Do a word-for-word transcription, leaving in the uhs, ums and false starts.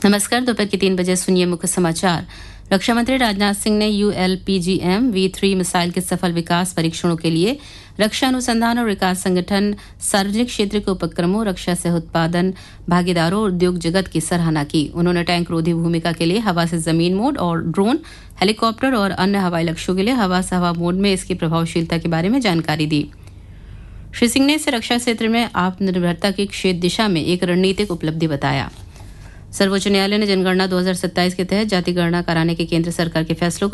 नमस्कार। दोपहर के तीन बजे सुनिए मुख्य समाचार। रक्षा मंत्री राजनाथ सिंह ने U L P G M we three missile के सफल विकास परीक्षणों के लिए रक्षा अनुसंधान और विकास संगठन, सार्वजनिक क्षेत्र के उपक्रमों, रक्षा सह उत्पादन भागीदारों और उद्योग जगत की सराहना की। उन्होंने टैंक रोधी भूमिका के लिए हवा से जमीन मोड और ड्रोन, हेलीकॉप्टर और अन्य हवाई लक्ष्यों के लिए हवा से हवा मोड में इसकी प्रभावशीलता के बारे में जानकारी दी। श्री सिंह ने इसे रक्षा क्षेत्र में आत्मनिर्भरता की क्षेत्र दिशा में एक रणनीतिक उपलब्धि बताया। सर्वोच्च न्यायालय ने जनगणना दो हज़ार सत्ताईस के तहत जाति गणना कराने के केंद्र सरकार के फैसलों को